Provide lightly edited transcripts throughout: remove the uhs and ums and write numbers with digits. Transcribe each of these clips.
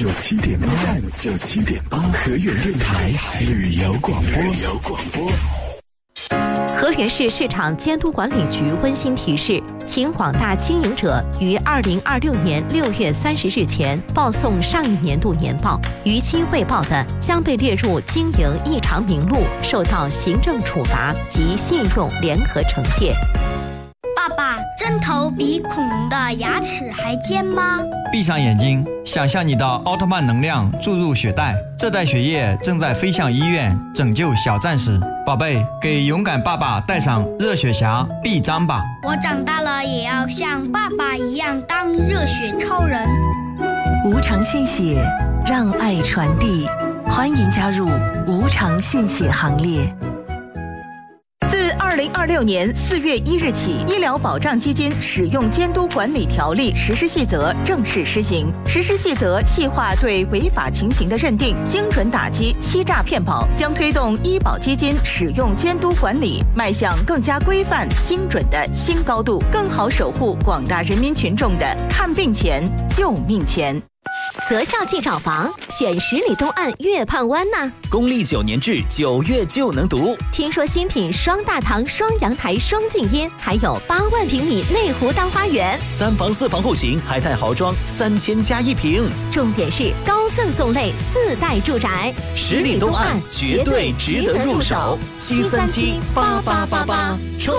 97.8，河源电台旅游广播。 河源市市场监督管理局温馨提示，请广大经营者于2026年6月30日前报送上一年度年报，逾期未报的将被列入经营异常名录，受到行政处罚及信用联合惩戒。 爸爸，针头比恐龙的牙齿还尖吗？ 闭上眼睛，想象你的奥特曼能量注入血袋，这袋血液正在飞向医院，拯救小战士。宝贝，给勇敢爸爸戴上热血侠臂章吧。 我长大了也要像爸爸一样当热血超人。 无偿献血，让爱传递，欢迎加入无偿献血行列。2026年4月1日起，医疗保障基金使用监督管理条例实施细则正式施行。实施细则细化对违法情形的认定，精准打击欺诈骗保，将推动医保基金使用监督管理迈向更加规范、精准的新高度，更好守护广大人民群众的看病钱、救命钱。 择校进找房，选10里东岸月畔湾呢。 公历9年制9月就能读。 听说新品双大堂、双阳台、双静音，还有8万平米内湖当花园 ，3房4房户型海泰豪装3000加1平。 重点是高赠送类4代住宅 ，10里东岸绝对值得入手。7378888冲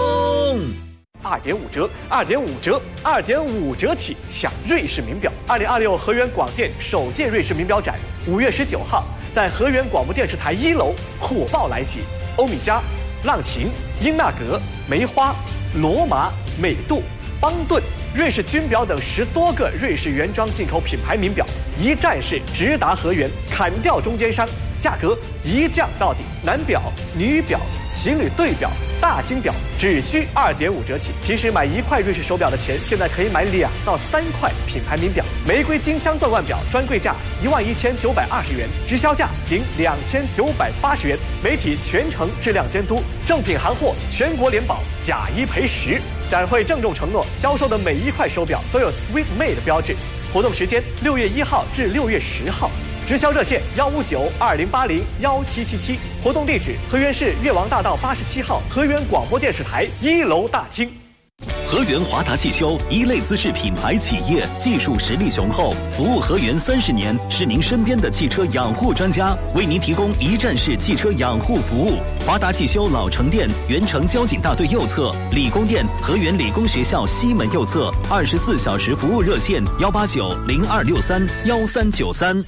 ！2.5折，2.5折，2.5折起抢瑞士名表！2026河源广电首届瑞士名表展5月19号在河源广播电视台1楼火爆来袭，欧米茄、浪琴、英纳格、梅花、罗马、美度、邦顿、瑞士军表等10多个瑞士原装进口品牌名表，一站式直达河源，砍掉中间商，价格一降到底。男表、女表、情侣对表、大金表只需2.5折起。平时买1块瑞士手表的钱，现在可以买2到3块品牌名表。玫瑰金镶钻腕表专柜价11920元，直销价仅2980元。媒体全程质量监督，正品行货全国联保，假1赔10。展会郑重承诺，销售的每1块手表都有 Sweet Made 标志。活动时间6月1号至6月10号。直销热线15920801777，活动地址河源市越王大道87号河源广播电视台1楼大厅。 河源华达汽修一类资质品牌企业，技术实力雄厚，服务河源30年，是您身边的汽车养护专家，为您提供一站式汽车养护服务。华达汽修老城店原城交警大队右侧，理工店河源理工学校西门右侧，24小时服务热线18902631393。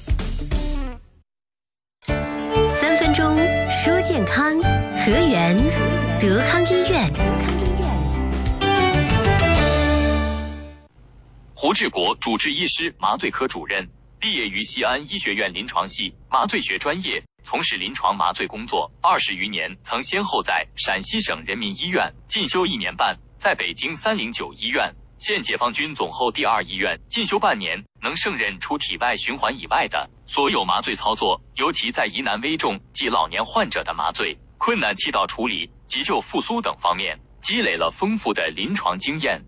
3分钟说健康，河源德康医院。 胡志国主治医师，麻醉科主任，毕业于西安医学院临床系麻醉学专业，从事临床麻醉工作20余年，曾先后在陕西省人民医院进修1年半，在北京309医院、现解放军总后第2医院进修半年，能胜任除体外循环以外的所有麻醉操作，尤其在疑难危重及老年患者的麻醉、困难气道处理、急救复苏等方面积累了丰富的临床经验。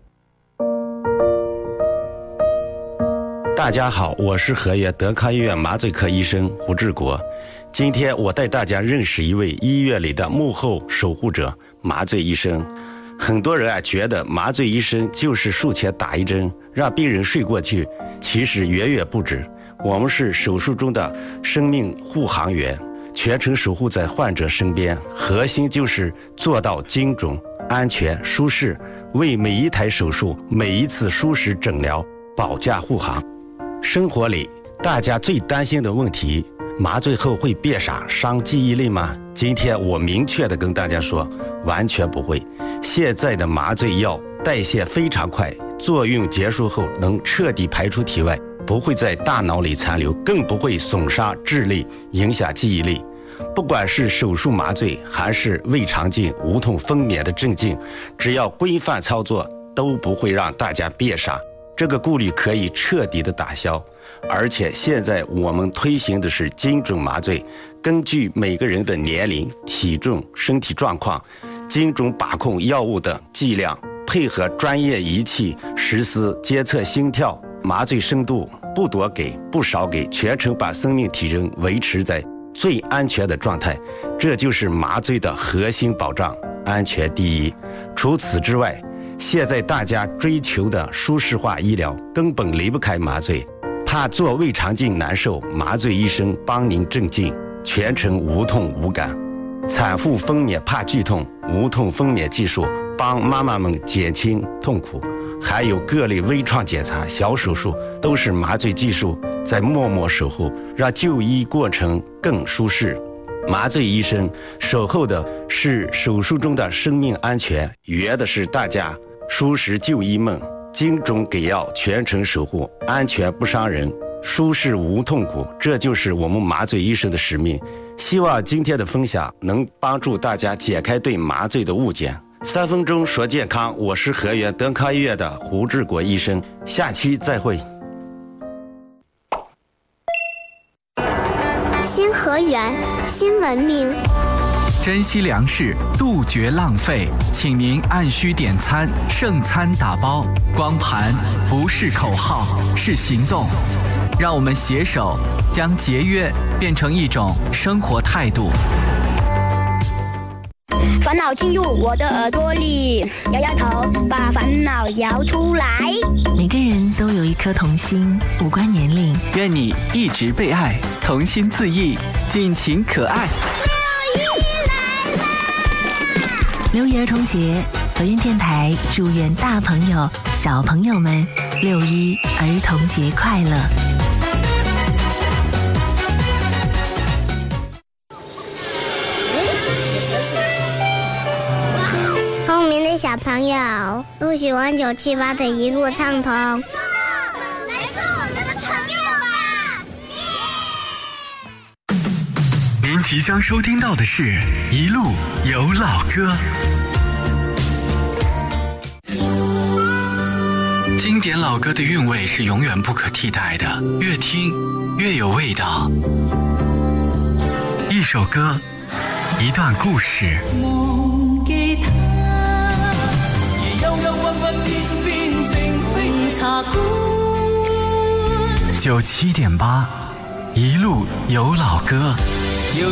大家好，我是河源德康医院麻醉科医生胡志国。今天我带大家认识一位医院里的幕后守护者——麻醉医生。很多人觉得麻醉医生就是术前打一针，让病人睡过去，其实远远不止。我们是手术中的生命护航员，全程守护在患者身边，核心就是做到精准、安全、舒适，为每一台手术、每一次舒适诊疗保驾护航。生活里大家最担心的问题，麻醉后会变傻、伤记忆力吗？今天我明确地跟大家说，完全不会。现在的麻醉药代谢非常快，作用结束后能彻底排出体外，不会在大脑里残留，更不会损伤智力，影响记忆力。不管是手术麻醉还是胃肠镜、无痛分娩的镇静，只要规范操作，都不会让大家变傻。这个顾虑可以彻底的打消。而且现在我们推行的是精准麻醉，根据每个人的年龄、体重、身体状况，精准把控药物的剂量，配合专业仪器实施监测心跳、麻醉深度、 不多给，不少给，全程把生命体征维持在最安全的状态，这就是麻醉的核心保障，安全第一。除此之外，现在大家追求的舒适化医疗根本离不开麻醉，怕做胃肠镜难受，麻醉医生帮您镇静，全程无痛无感。产妇分娩怕剧痛，无痛分娩技术帮妈妈们减轻痛苦。还有各类微创检查、小手术，都是麻醉技术在默默守护，让就医过程更舒适。麻醉医生守候的是手术中的生命安全，圆的是大家舒适就医梦，精准给药，全程守护，安全不伤人，舒适无痛苦，这就是我们麻醉医生的使命。希望今天的分享能帮助大家解开对麻醉的误解。3分钟说健康，我是河源德康医院的胡志国医生，下期再会。 新河源，新文明。 珍惜粮食，杜绝浪费，请您按需点餐，剩餐打包。光盘不是口号，是行动。让我们携手将节约变成一种生活态度。 烦恼进入我的耳朵里，摇摇头，把烦恼摇出来。 每个人都有一颗童心，无关年龄。 愿你一直被爱，童心恣意，尽情可爱。 6一儿童节，河源电台祝愿大朋友、小朋友们6·1儿童节快乐！ 聪明的小朋友都喜欢978的一路畅通。来做我们的朋友吧！ 您即将收听到的是《一路有老歌》。经典老歌的韵味是永远不可替代的，越听越有味道。一首歌，一段故事。 忘記他，而憂憂鬱鬱變變情非情茶館。 97.8，一路有老歌。